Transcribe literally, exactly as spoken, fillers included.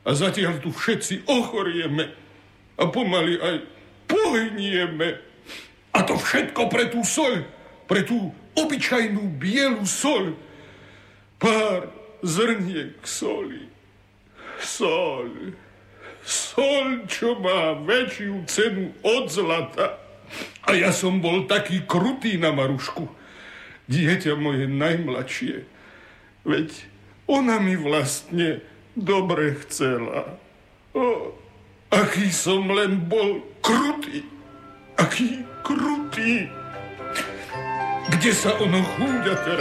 A zatiaľ tu všetci ochorieme a pomaly aj pohynieme. A to všetko pre tú soľ, pre tú obyčajnú bielu soľ. Pár zrniek soli. Soľ. Soľ, čo má väčšiu cenu od zlata. A ja som bol taký krutý na Marušku. Dieťa moje najmladšie. Veď ona mi vlastne dobre chcela. O, aký som len bol krutý. Aký krutý. Kde sa ono chúďa teraz?